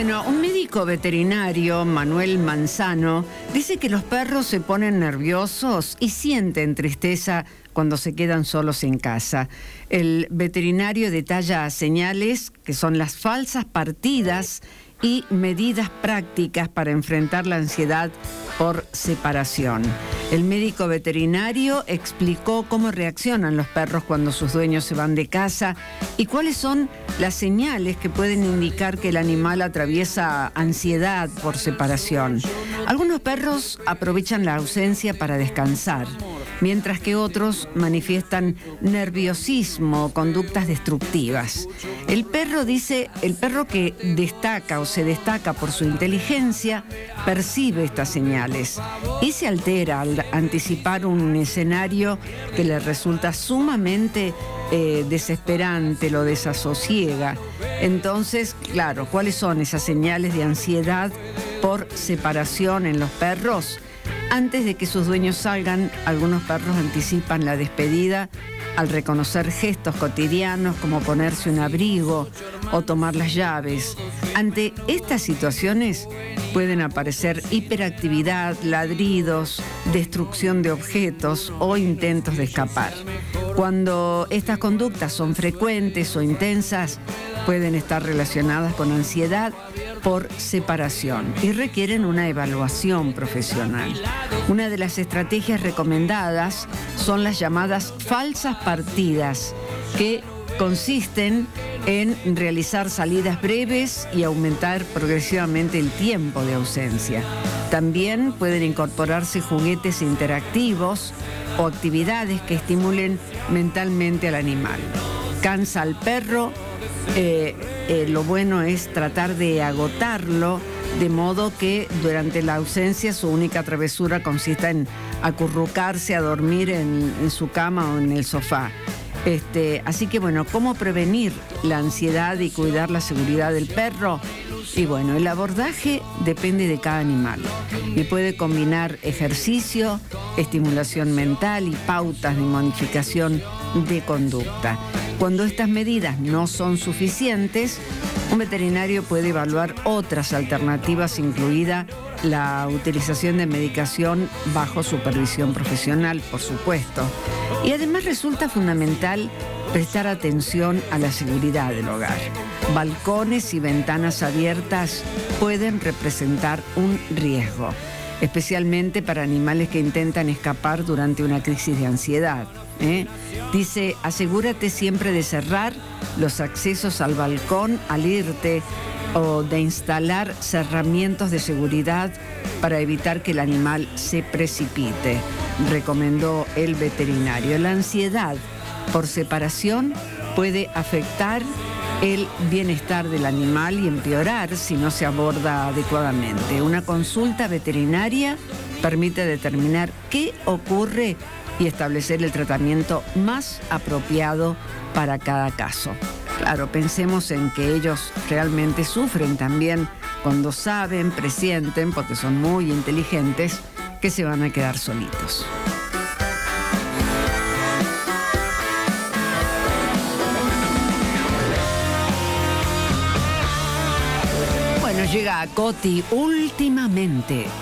Bueno, un médico veterinario, Manuel Manzano, dice que los perros se ponen nerviosos y sienten tristeza cuando se quedan solos en casa. El veterinario detalla señales que son las falsas partidas y medidas prácticas para enfrentar la ansiedad por separación. El médico veterinario explicó cómo reaccionan los perros cuando sus dueños se van de casa y cuáles son las señales que pueden indicar que el animal atraviesa ansiedad por separación. Algunos perros aprovechan la ausencia para descansar, mientras que otros manifiestan nerviosismo o conductas destructivas. El perro que destaca o se destaca por su inteligencia, percibe estas señales y se altera al anticipar un escenario que le resulta sumamente desesperante, lo desasosiega. Entonces, claro, ¿cuáles son esas señales de ansiedad por separación en los perros? Antes de que sus dueños salgan, algunos perros anticipan la despedida al reconocer gestos cotidianos como ponerse un abrigo o tomar las llaves. Ante estas situaciones pueden aparecer hiperactividad, ladridos, destrucción de objetos o intentos de escapar. Cuando estas conductas son frecuentes o intensas, pueden estar relacionadas con ansiedad por separación y requieren una evaluación profesional. Una de las estrategias recomendadas son las llamadas falsas partidas, que consisten en realizar salidas breves y aumentar progresivamente el tiempo de ausencia. También pueden incorporarse juguetes interactivos o actividades que estimulen mentalmente al animal. Cansa al perro. Lo bueno es tratar de agotarlo, de modo que durante la ausencia su única travesura consista en acurrucarse a dormir en su cama o en el sofá. Así que bueno, ¿cómo prevenir la ansiedad y cuidar la seguridad del perro? Y bueno, el abordaje depende de cada animal y puede combinar ejercicio, estimulación mental y pautas de modificación de conducta. Cuando estas medidas no son suficientes, un veterinario puede evaluar otras alternativas, incluida la utilización de medicación bajo supervisión profesional, por supuesto. Y además resulta fundamental prestar atención a la seguridad del hogar. Balcones y ventanas abiertas pueden representar un riesgo, especialmente para animales que intentan escapar durante una crisis de ansiedad. Dice, asegúrate siempre de cerrar los accesos al balcón al irte o de instalar cerramientos de seguridad para evitar que el animal se precipite, recomendó el veterinario. La ansiedad por separación puede afectar el bienestar del animal y empeorar si no se aborda adecuadamente. Una consulta veterinaria permite determinar qué ocurre y establecer el tratamiento más apropiado para cada caso. Claro, pensemos en que ellos realmente sufren también cuando saben, presienten, porque son muy inteligentes, que se van a quedar solitos. Bueno, llega a Coti últimamente.